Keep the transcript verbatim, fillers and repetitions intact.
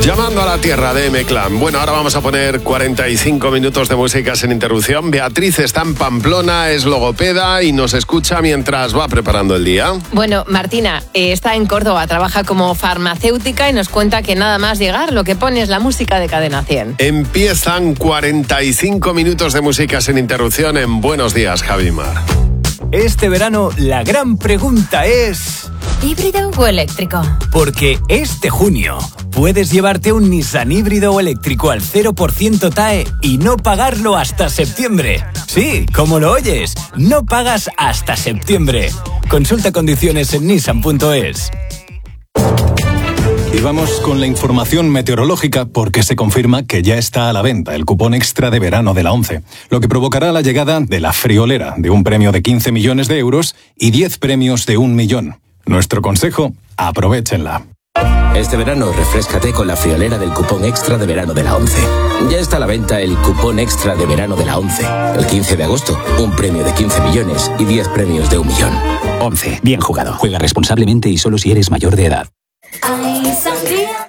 Llamando a la tierra de M-Clan. Bueno, ahora vamos a poner cuarenta y cinco minutos de música sin interrupción. Beatriz está en Pamplona, es logopeda y nos escucha mientras va preparando el día. Bueno, Martina eh, está en Córdoba, trabaja como farmacéutica y nos cuenta que nada más llegar lo que pone es la música de Cadena cien. Empiezan cuarenta y cinco minutos de música sin interrupción en Buenos Días, Javimar. Este verano la gran pregunta es... ¿híbrido o eléctrico? Porque este junio puedes llevarte un Nissan híbrido o eléctrico al cero por ciento T A E y no pagarlo hasta septiembre. Sí, como lo oyes, no pagas hasta septiembre. Consulta condiciones en nissan punto es. Y vamos con la información meteorológica porque se confirma que ya está a la venta el cupón extra de verano de la ONCE, lo que provocará la llegada de la friolera de un premio de quince millones de euros y diez premios de un millón. Nuestro consejo, aprovéchenla. Este verano refréscate con la friolera del cupón extra de verano de la ONCE. Ya está a la venta el cupón extra de verano de la ONCE. El quince de agosto, un premio de quince millones y diez premios de un millón. ONCE, bien jugado. Juega responsablemente y solo si eres mayor de edad. Hay sangría